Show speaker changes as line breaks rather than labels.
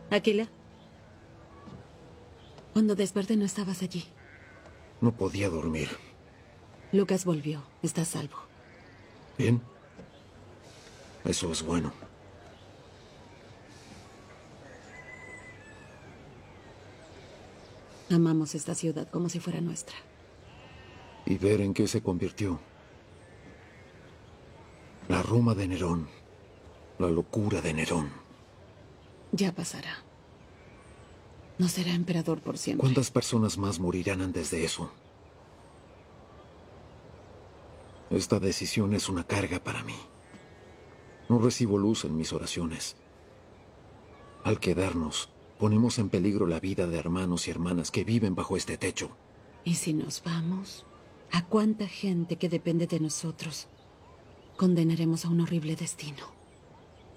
Aquila. Cuando desperté no estabas allí.
No podía dormir.
Lucas volvió. Está a salvo.
¿Bien? Eso es bueno.
Amamos esta ciudad como si fuera nuestra.
Y ver en qué se convirtió. La Roma de Nerón. La locura de Nerón.
Ya pasará. No será emperador por siempre.
¿Cuántas personas más morirán antes de eso? Esta decisión es una carga para mí. No recibo luz en mis oraciones. Al quedarnos, ponemos en peligro la vida de hermanos y hermanas que viven bajo este techo.
¿Y si nos vamos? ¿A cuánta gente que depende de nosotros condenaremos a un horrible destino?